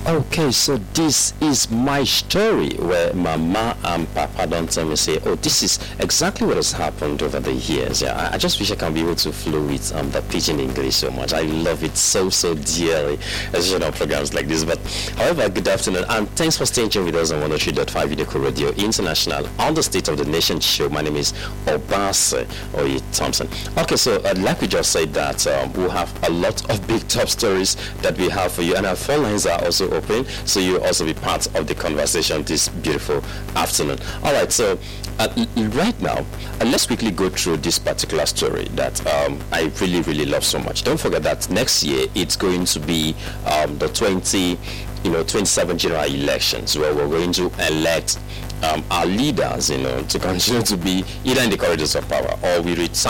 Okay, so this is my story where Mama and Papa don't tell me, say, oh, this is exactly what has happened over the years. Yeah, I just wish I can be able to flow with the pidgin English so much. I love it so dearly, especially on programs like this. But however, good afternoon and thanks for staying tuned with us on 103.5 Video Radio International on the State of the Nation show. My name is Obase Oye Thompson. Okay, so like we just said that we'll have a lot of big top stories that we have for you, and our phone lines are also open, so you'll also be part of the conversation this beautiful afternoon. All right, so right now, let's quickly go through this particular story that I really love so much. Don't forget that next year it's going to be the 27 general elections, where we're going to elect our leaders, to continue to be either in the corridors of power or we reach